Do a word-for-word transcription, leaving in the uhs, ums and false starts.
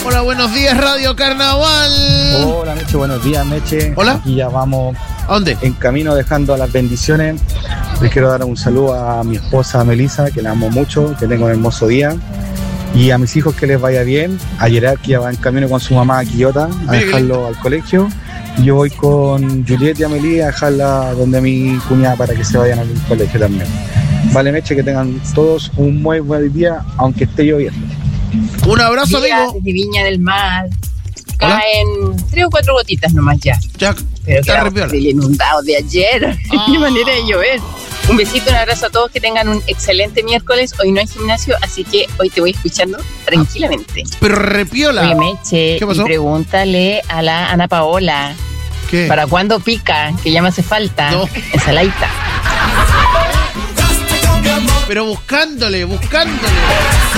Hola, buenos días, Radio Carnaval. Hola, Meche, buenos días, Meche. Hola. Aquí ya vamos. ¿A dónde? En camino, dejando las bendiciones. Les quiero dar un saludo a mi esposa Melissa, que la amo mucho, que tenga un hermoso día. Y a mis hijos que les vaya bien. A Gerard, que ya va en camino con su mamá a Quillota, a dejarlo al colegio. Yo voy con Juliette y Amelie a dejarla donde mi cuñada para que se vayan al colegio también. Vale, Meche, que tengan todos un muy buen día, aunque esté lloviendo. Un abrazo, Día amigo. desde Viña del Mar. Hola. Caen tres o cuatro gotitas nomás ya. Ya, Pero está quedamos repiola. del inundado de ayer. Ah. Qué manera de llover. Un besito, un abrazo a todos, que tengan un excelente miércoles. Hoy no hay gimnasio, así que hoy te voy escuchando tranquilamente. Pero repiola. Oye, Meche, ¿Qué pasó? y pregúntale a la Ana Paola, ¿Qué? ¿para cuándo pica? Que ya me hace falta. No. Ensaladita. Pero buscándole, buscándole.